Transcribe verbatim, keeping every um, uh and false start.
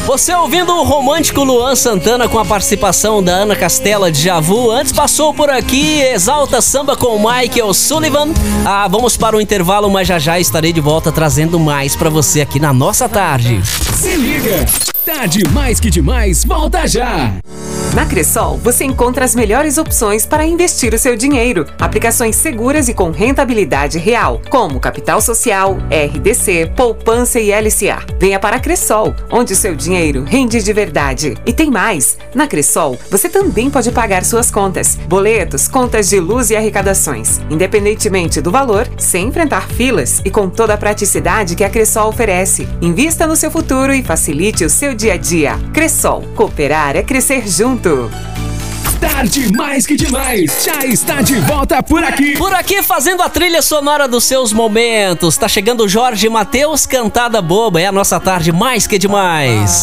Você ouvindo o romântico Luan Santana com a participação da Ana Castela de Javu. Antes passou por aqui Exalta Samba com Michael Sullivan. Ah, vamos para o intervalo, mas já já estarei de volta trazendo mais pra você aqui na nossa tarde. Se liga! Tarde mais que demais, volta já! Na Cressol, você encontra as melhores opções para investir o seu dinheiro. Aplicações seguras e com rentabilidade real, como Capital Social, R D C, Poupança e L C A. Venha para a Cressol, onde o seu dinheiro rende de verdade. E tem mais! Na Cressol, você também pode pagar suas contas, boletos, contas de luz e arrecadações, independentemente do valor, sem enfrentar filas e com toda a praticidade que a Cressol oferece. Invista no seu futuro e facilite o seu dia a dia. Cressol, cooperar é crescer junto. Tarde mais que demais, já está de volta por aqui. Por aqui fazendo a trilha sonora dos seus momentos. Tá chegando Jorge Mateus, Cantada Boba. É a nossa tarde mais que demais.